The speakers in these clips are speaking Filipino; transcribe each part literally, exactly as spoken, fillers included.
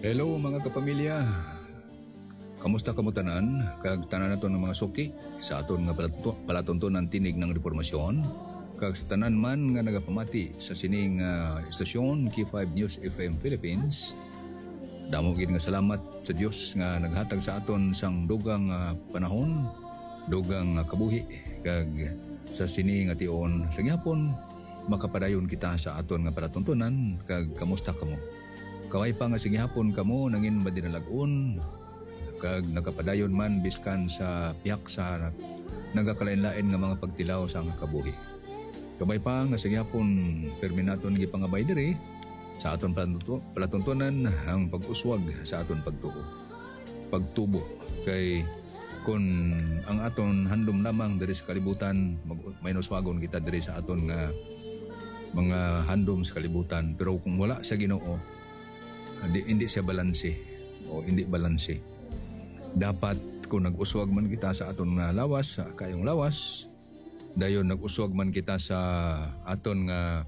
Hello mga kapamilya. Kamusta kamo tanan? Kag tanan nato ng mga suki sa aton nga palato- palatuntunan tinig ng reformasyon. Kag sa tanan man nga nagapamati sa sining uh, estasyon K five News F M Philippines. Damo gid nga salamat sa Dios nga naghatag sa aton sang dugang uh, panahon, dugang uh, kabuhi kag sa sini nga tion sa gyapon makapadayon kita sa aton nga palatuntunan. Kag kamusta kamo? Kaway pa nga sige hapon kamo nangin ba dinalagon kag nakapadayon man biskan sa piyak sa nagakalain-lain nga mga pagtilaw sa nga kabuhi. Kabay pa nga sige hapon perminaton gi pangabay diri sa aton palatuntunan ang pag-uswag sa aton pagtuo. Pagtubo kay kun ang aton handom lamang diri sa kalibutan may nuswagon kita diri sa aton nga mga handom sa kalibutan, pero kung wala sa Ginoo Hindi, hindi siya balanse o hindi balanse. Dapat kung nag-uswag man kita sa aton nga lawas, sa kayong lawas, dayon nag-uswag man kita sa aton nga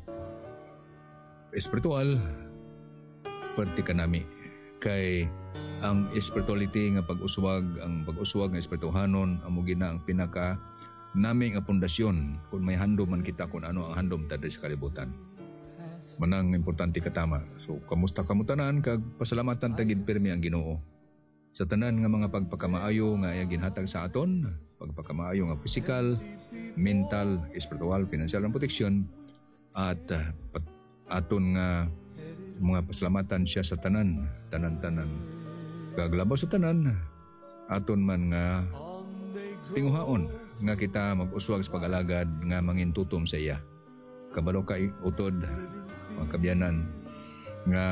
espiritual, perti ka nami. Kay ang spirituality nga pag-uswag, ang pag-uswag nga espirituhanon, amo gina ang pinaka nami nga pundasyon kung may handom man kita kung ano ang handom ta sa kalibutan. Manang importante katama. So, kamusta kamo tanan kag pasalamatan tagid pirmi ang Ginoo sa tanan nga mga pagpakamaayo nga iya ginhatag sa aton, pagpakamaayo nga physical, mental, spiritual, financial and protection at uh, pat, aton nga mga pasalamatan siya sa tanan, tanan-tanan. Kag labaw sa tanan, aton man nga tinguhaon nga kita mag-uswag sa pag-alagad nga mangintutom sa iya. Kabalo ka utod mga kabyanan nga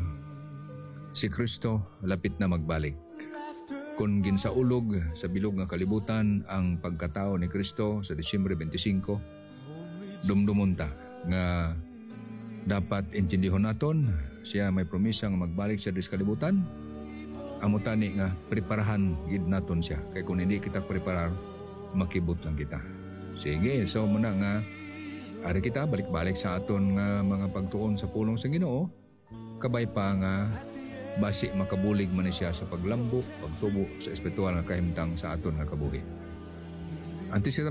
si Kristo lapit na magbalik. Kung ginsaulog sa bilog nga kalibutan ang pagkatao ni Kristo sa Disyembre twenty-five, dumdumunta nga dapat intindihon naton siya may promisa nga magbalik sa dis kalibutan. Amo tani nga preparahan gid naton siya kay kung hindi kita preparar makibot lang kita. Sige, so muna nga ari kita balik-balik sa aton nga mga pagtuon sa pulong sa Ginoo, kabay pa nga basi makabulig man siya sa paglambok, pagtubo sa espiritual nga kahimtang sa aton nga kabuhi. Antes